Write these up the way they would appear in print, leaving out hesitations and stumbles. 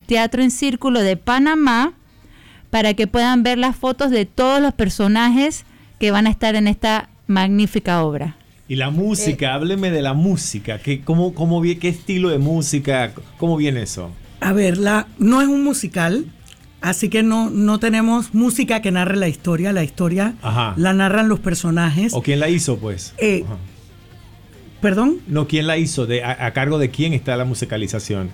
Teatro en Círculo de Panamá para que puedan ver las fotos de todos los personajes que van a estar en esta magnífica obra. Y la música, hábleme de la música. ¿Qué estilo de música? ¿Cómo viene eso? A ver, no es un musical, así que no tenemos música que narre la historia. La historia la narran los personajes. ¿O quién la hizo, pues? ¿Perdón? No, ¿quién la hizo? ¿A cargo de quién está la musicalización?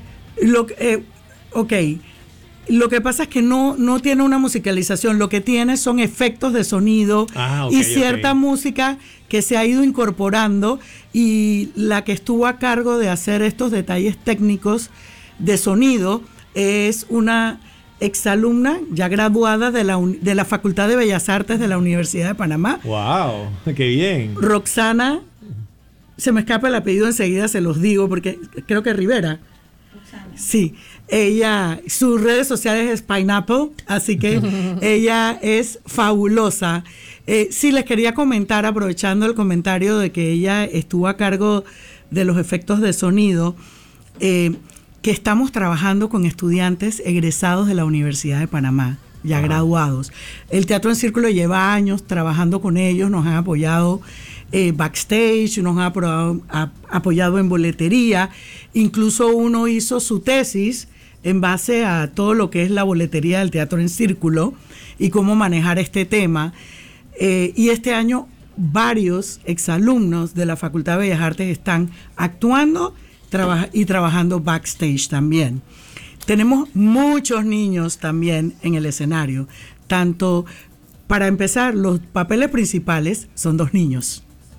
Ok. Lo que pasa es que no tiene una musicalización, lo que tiene son efectos de sonido y cierta música que se ha ido incorporando, y la que estuvo a cargo de hacer estos detalles técnicos de sonido es una exalumna ya graduada de la Facultad de Bellas Artes de la Universidad de Panamá. ¡Wow! ¡Qué bien! Roxana, se me escapa el apellido enseguida, se los digo porque creo que Rivera. Sí, ella, sus redes sociales es Pineapple, así que ella es fabulosa. Sí, les quería comentar, aprovechando el comentario de que ella estuvo a cargo de los efectos de sonido, que estamos trabajando con estudiantes egresados de la Universidad de Panamá, ya graduados. El Teatro en Círculo lleva años trabajando con ellos, nos han apoyado backstage, nos han apoyado en boletería, incluso uno hizo su tesis en base a todo lo que es la boletería del Teatro en Círculo y cómo manejar este tema. Y este año varios exalumnos de la Facultad de Bellas Artes están actuando y trabajando backstage también. Tenemos muchos niños también en el escenario. Tanto, para empezar, los papeles principales son 2 niños.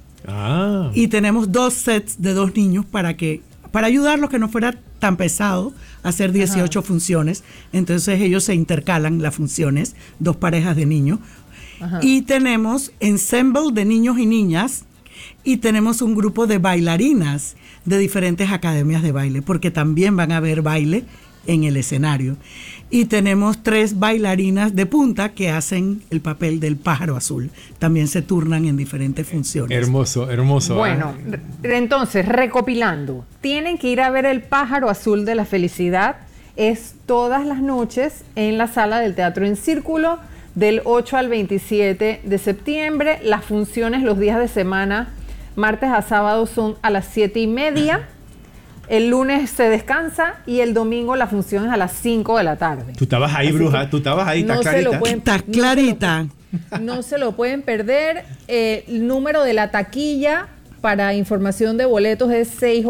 Y tenemos 2 sets de 2 niños para ayudarlos, que no fuera tan pesado hacer 18 funciones. Entonces ellos se intercalan las funciones, 2 parejas de niños. Y tenemos ensemble de niños y niñas, y tenemos un grupo de bailarinas de diferentes academias de baile, porque también van a haber baile en el escenario. Y tenemos 3 bailarinas de punta que hacen el papel del pájaro azul. También se turnan en diferentes funciones. Hermoso, hermoso. Bueno, entonces, recopilando, tienen que ir a ver el pájaro azul de la felicidad. Es todas las noches en la sala del Teatro en Círculo, del 8 al 27 de septiembre. Las funciones los días de semana, martes a sábado, son a las 7:30. El lunes se descansa y el domingo la función es a las 5 de la tarde. Tú estabas ahí, así bruja, tú estabas ahí, estás clarita. Estás clarita. No se lo pueden perder. El número de la taquilla para información de boletos es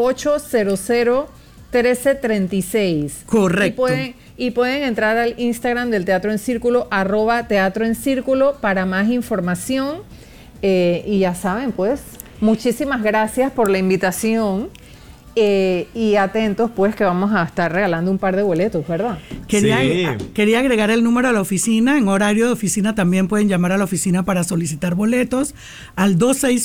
6800-1336. Correcto. Y pueden entrar al Instagram del Teatro en Círculo, @Teatro en Círculo, para más información. Y ya saben, pues, muchísimas gracias por la invitación. Y atentos, pues, que vamos a estar regalando un par de boletos, ¿verdad? Quería agregar el número a la oficina. En horario de oficina también pueden llamar a la oficina para solicitar boletos al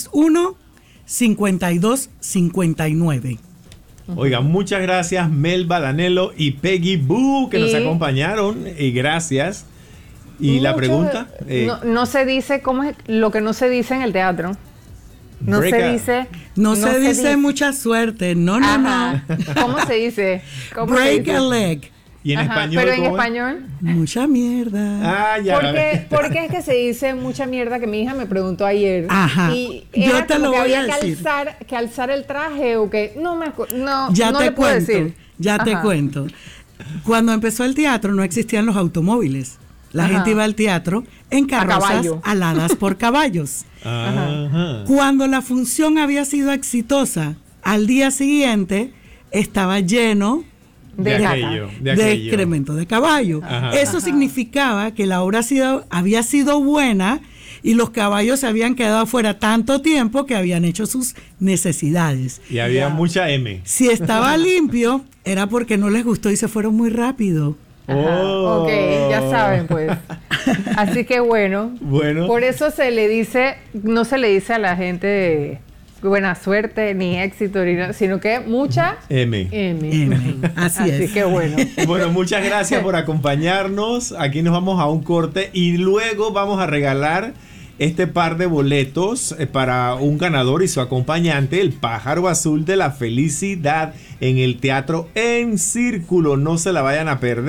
261-5259. Oiga, muchas gracias Melba Danelo y Peggy Boo, que nos acompañaron, y gracias. Y la pregunta, no se dice cómo es lo que no se dice en el teatro. No se dice mucha suerte. No. ¿Cómo se dice? Break a leg. ¿Y en español? Pero en español, mucha mierda. ¿Por qué es que se dice mucha mierda? Que mi hija me preguntó ayer. Y yo te lo voy a decir. Que alzar el traje o que no me no ya no te le puedo cuento, decir. Ya te cuento. Cuando empezó el teatro no existían los automóviles. La gente iba al teatro en carrozas aladas por caballos. Cuando la función había sido exitosa, al día siguiente estaba lleno de excremento de caballo. Eso significaba que la obra había sido buena y los caballos se habían quedado afuera tanto tiempo que habían hecho sus necesidades. Y había mucha M. Si estaba limpio, era porque no les gustó y se fueron muy rápido. Ok, ya saben, pues. Así que bueno. Por eso no se le dice a la gente buena suerte, ni éxito, sino que mucha M. Así es. Así que bueno. Bueno, muchas gracias por acompañarnos. Aquí nos vamos a un corte y luego vamos a regalar este par de boletos para un ganador y su acompañante, el pájaro azul de la felicidad, en el Teatro en Círculo. No se la vayan a perder.